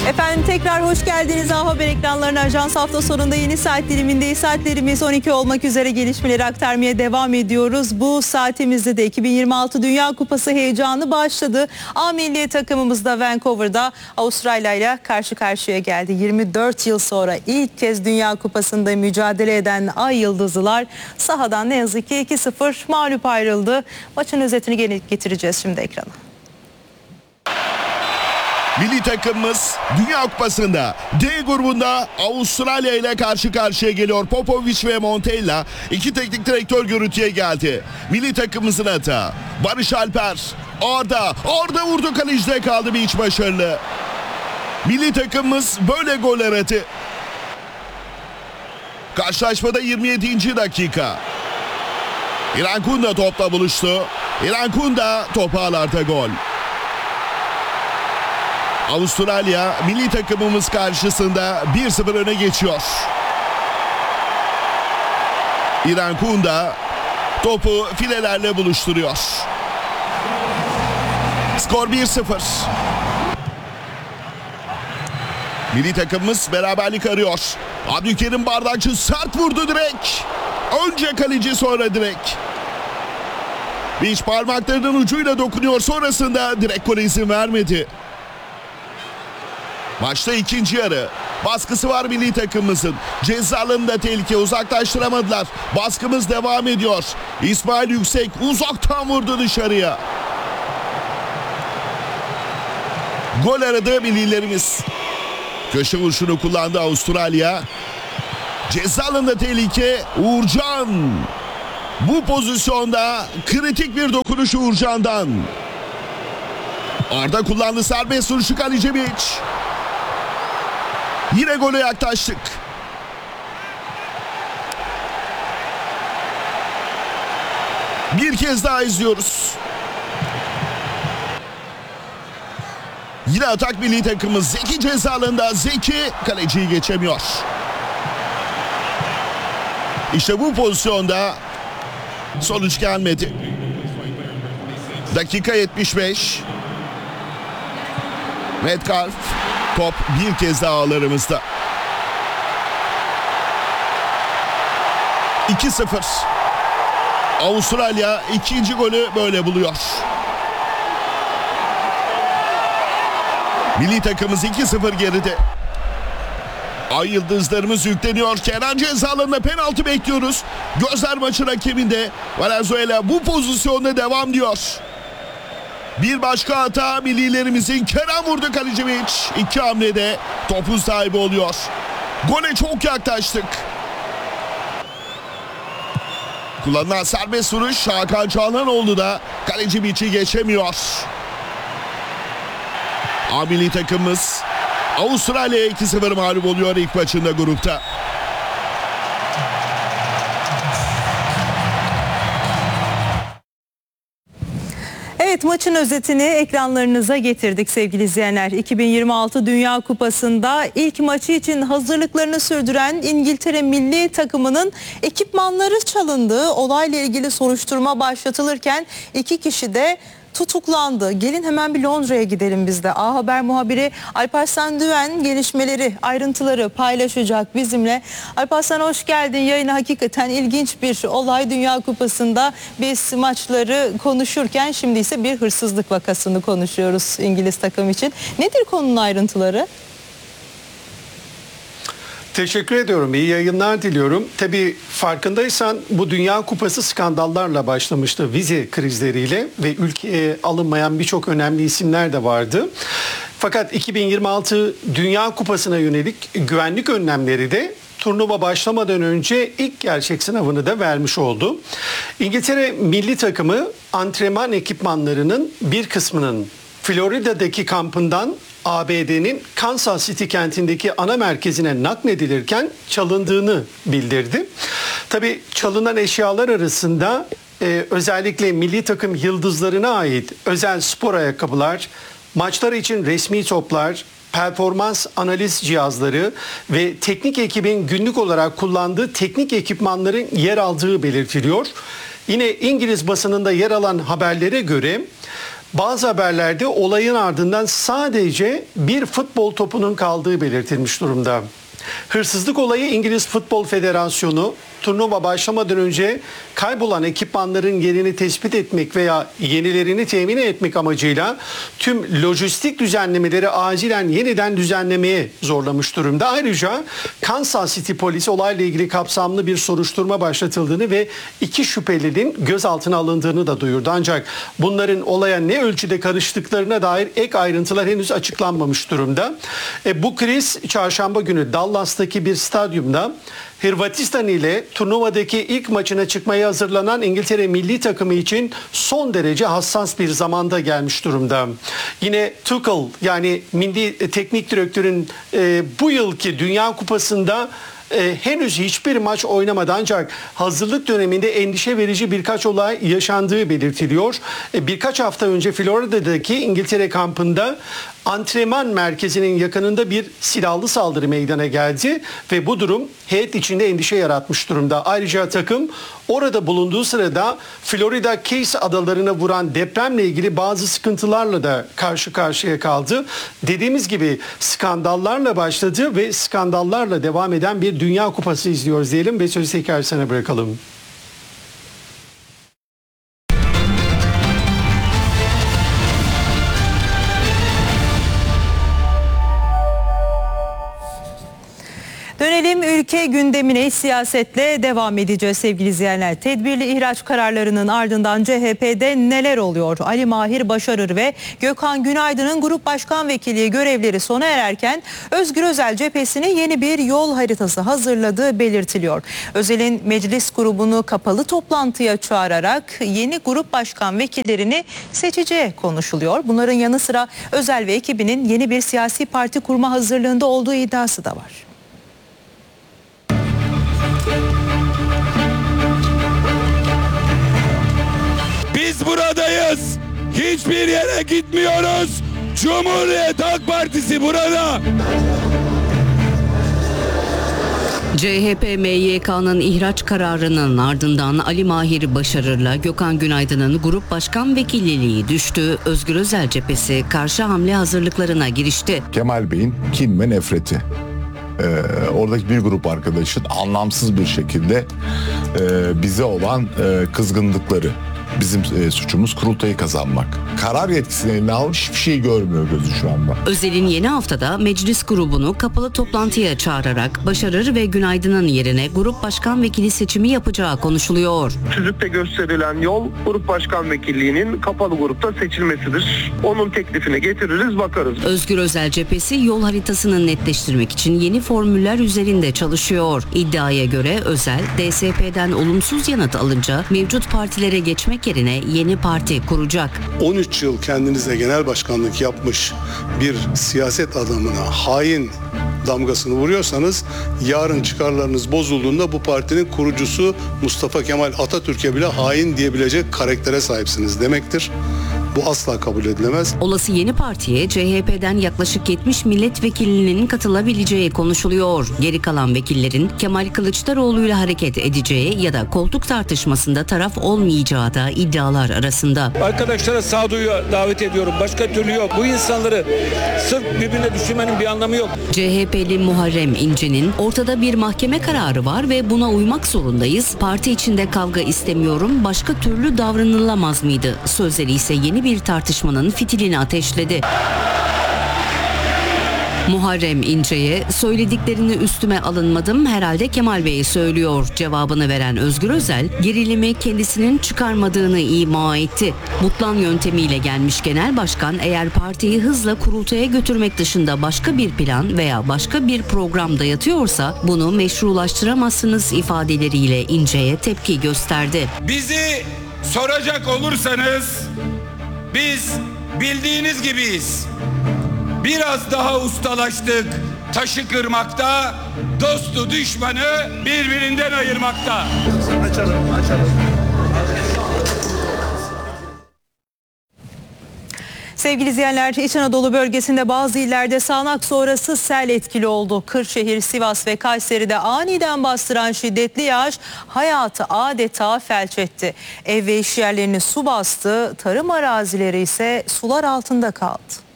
Efendim tekrar hoş geldiniz. A Haber ekranlarına Ajans hafta sonunda yeni saat dilimindeyiz. Saatlerimiz 12 olmak üzere gelişmeleri aktarmaya devam ediyoruz. Bu saatimizde de 2026 Dünya Kupası heyecanı başladı. A milli takımımız da Vancouver'da Avustralya ile karşı karşıya geldi. 24 yıl sonra ilk kez Dünya Kupası'nda mücadele eden Ay Yıldızlılar sahadan ne yazık ki 2-0 mağlup ayrıldı. Maçın özetini getireceğiz şimdi ekrana. Milli takımımız Dünya Kupası'nda D grubunda Avustralya ile karşı karşıya geliyor. Popovic ve Montella iki teknik direktör görüntüye geldi. Milli takımımızın hata. Barış Alper Arda vurdu, kalecide kaldı, bir iç başarılı. Milli takımımız böyle gol aradı. Karşılaşmada 27. dakika. İrankunda topla buluştu. İrankunda top ağlarda gol. Avustralya milli takımımız karşısında 1-0 öne geçiyor. İrankunda topu filelerle buluşturuyor. Skor 1-0. Milli takımımız beraberlik arıyor. Abdülkerim Bardakçı sert vurdu direkt. Önce kaleci sonra direkt. Beş parmaklarının ucuyla dokunuyor, sonrasında direkt gole izin vermedi. Maçta ikinci yarı. Baskısı var milli takımımızın. Ceza alanında tehlike, uzaklaştıramadılar. Baskımız devam ediyor. İsmail Yüksek uzaktan vurdu dışarıya. Gol aradı millilerimiz. Köşe vuruşunu kullandı Avustralya. Ceza alanında tehlike. Uğurcan. Bu pozisyonda kritik bir dokunuş Uğurcan'dan. Arda kullandı serbest vuruşu, Kalicevic. Yine gole yaklaştık. Bir kez daha izliyoruz. Yine atak milli takımımız. Zeki ceza alanında. Zeki kaleciyi geçemiyor. İşte bu pozisyonda sonuç gelmedi. Dakika 75. Metcalf. Top bir kez daha ağlarımızda. 2-0. Avustralya ikinci golü böyle buluyor. Milli takımımız 2-0 geride. Ay Yıldızlarımız yükleniyor. Kenan ceza alanında penaltı bekliyoruz. Gözler maçın hakeminde. Valenzuela bu pozisyonda devam diyor. Bir başka hata millilerimizin. Kenan vurdu, Kalicevic. İki hamlede topun sahibi oluyor. Gole çok yaklaştık. Kullanılan serbest vuruş. Hakan Çalhanoğlu da Kalecivic'i geçemiyor. A milli takımımız Avustralya'ya 2-0 mağlup oluyor ilk maçında grupta. Evet, maçın özetini ekranlarınıza getirdik sevgili izleyenler. 2026 Dünya Kupası'nda ilk maçı için hazırlıklarını sürdüren İngiltere milli takımının ekipmanları çalındığı olayla ilgili soruşturma başlatılırken 2 kişi de tutuklandı. Gelin hemen bir Londra'ya gidelim biz de. A Haber muhabiri Alparslan Düven gelişmeleri, ayrıntıları paylaşacak bizimle. Alparslan hoş geldin. Yayına hakikaten ilginç bir olay. Dünya Kupası'nda biz maçları konuşurken şimdi ise bir hırsızlık vakasını konuşuyoruz İngiliz takım için. Nedir konunun ayrıntıları? Teşekkür ediyorum. İyi yayınlar diliyorum. Tabii farkındaysan bu Dünya Kupası skandallarla başlamıştı, vize krizleriyle ve ülkeye alınmayan birçok önemli isimler de vardı. Fakat 2026 Dünya Kupası'na yönelik güvenlik önlemleri de turnuva başlamadan önce ilk gerçek sınavını da vermiş oldu. İngiltere milli takımı antrenman ekipmanlarının bir kısmının Florida'daki kampından ABD'nin Kansas City kentindeki ana merkezine nakledilirken çalındığını bildirdi. Tabii çalınan eşyalar arasında özellikle milli takım yıldızlarına ait özel spor ayakkabılar, maçlar için resmi toplar, performans analiz cihazları ve teknik ekibin günlük olarak kullandığı teknik ekipmanların yer aldığı belirtiliyor. Yine İngiliz basınında yer alan haberlere göre Bazı haberlerde olayın ardından sadece bir futbol topunun kaldığı belirtilmiş durumda. Hırsızlık olayı İngiliz Futbol Federasyonu turnuva başlamadan önce kaybolan ekipmanların yerini tespit etmek veya yenilerini temin etmek amacıyla tüm lojistik düzenlemeleri acilen yeniden düzenlemeye zorlamış durumda. Ayrıca Kansas City polisi olayla ilgili kapsamlı bir soruşturma başlatıldığını ve 2 şüphelinin gözaltına alındığını da duyurdu. Ancak bunların olaya ne ölçüde karıştıklarına dair ek ayrıntılar henüz açıklanmamış durumda. Bu kriz çarşamba günü Dallas'taki bir stadyumda Hırvatistan ile turnuvadaki ilk maçına çıkmaya hazırlanan İngiltere milli takımı için son derece hassas bir zamanda gelmiş durumda. Yine Tuchel, yani milli teknik direktörün bu yılki Dünya Kupası'nda henüz hiçbir maç oynamadı, ancak hazırlık döneminde endişe verici birkaç olay yaşandığı belirtiliyor. Birkaç hafta önce Florida'daki İngiltere kampında antrenman merkezinin yakınında bir silahlı saldırı meydana geldi ve bu durum heyet içinde endişe yaratmış durumda. Ayrıca takım orada bulunduğu sırada Florida Keys adalarına vuran depremle ilgili bazı sıkıntılarla da karşı karşıya kaldı. Dediğimiz gibi skandallarla başladı ve skandallarla devam eden bir Dünya Kupası izliyoruz diyelim ve sözü tekrar sana bırakalım. Dönelim ülke gündemine, siyasetle devam edeceğiz sevgili izleyenler. Tedbirli ihraç kararlarının ardından CHP'de neler oluyor? Ali Mahir Başarır ve Gökhan Günaydın'ın grup başkan vekilliği görevleri sona ererken Özgür Özel cephesine yeni bir yol haritası hazırladığı belirtiliyor. Özel'in meclis grubunu kapalı toplantıya çağırarak yeni grup başkan vekillerini seçeceği konuşuluyor. Bunların yanı sıra Özel ve ekibinin yeni bir siyasi parti kurma hazırlığında olduğu iddiası da var. Biz buradayız. Hiçbir yere gitmiyoruz. Cumhuriyet Halk Partisi burada. CHP MYK'nın ihraç kararının ardından Ali Mahir Başarır'la Gökhan Günaydın'ın grup başkan vekilliği düştü. Özgür Özel cephesi karşı hamle hazırlıklarına girişti. Kemal Bey'in kin ve nefreti. Oradaki bir grup arkadaşın anlamsız bir şekilde bize olan kızgınlıkları. Bizim suçumuz kurultayı kazanmak. Karar yetkisini eline almış, hiçbir şey görmüyor gözü şu anda. Özel'in yeni haftada meclis grubunu kapalı toplantıya çağırarak Başarır ve Günaydın'ın yerine grup başkan vekili seçimi yapacağı konuşuluyor. Tüzükte gösterilen yol grup başkan vekilliğinin kapalı grupta seçilmesidir. Onun teklifini getiririz, bakarız. Özgür Özel cephesi yol haritasını netleştirmek için yeni formüller üzerinde çalışıyor. İddiaya göre Özel, DSP'den olumsuz yanıt alınca mevcut partilere geçmek yerine yeni parti kuracak. 13 yıl kendinize genel başkanlık yapmış bir siyaset adamına hain damgasını vuruyorsanız, yarın çıkarlarınız bozulduğunda bu partinin kurucusu Mustafa Kemal Atatürk'e bile hain diyebilecek karaktere sahipsiniz demektir. Bu asla kabul edilemez. Olası yeni partiye CHP'den yaklaşık 70 milletvekilinin katılabileceği konuşuluyor. Geri kalan vekillerin Kemal Kılıçdaroğlu'yla hareket edeceği ya da koltuk tartışmasında taraf olmayacağı da iddialar arasında. Arkadaşlara sağduyuya davet ediyorum. Başka türlü yok. Bu insanları sırf birbirine düşürmenin bir anlamı yok. CHP'li Muharrem İnce'nin ortada bir mahkeme kararı var ve buna uymak zorundayız. Parti içinde kavga istemiyorum. Başka türlü davranılamaz mıydı? Sözleri ise yeni bir tartışmanın fitilini ateşledi. Muharrem İnce'ye söylediklerini üstüme alınmadım, herhalde Kemal Bey söylüyor cevabını veren Özgür Özel gerilimi kendisinin çıkarmadığını ima etti. Butlan yöntemiyle gelmiş genel başkan eğer partiyi hızla kurultaya götürmek dışında başka bir plan veya başka bir program dayatıyorsa bunu meşrulaştıramazsınız ifadeleriyle İnce'ye tepki gösterdi. Bizi soracak olursanız biz bildiğiniz gibiyiz. Biraz daha ustalaştık taşı kırmakta, dostu düşmanı birbirinden ayırmakta. Sevgili izleyenler, İç Anadolu bölgesinde bazı illerde sağanak sonrası sel etkili oldu. Kırşehir, Sivas ve Kayseri'de aniden bastıran şiddetli yağış hayatı adeta felç etti. Ev ve iş yerlerini su bastı, tarım arazileri ise sular altında kaldı.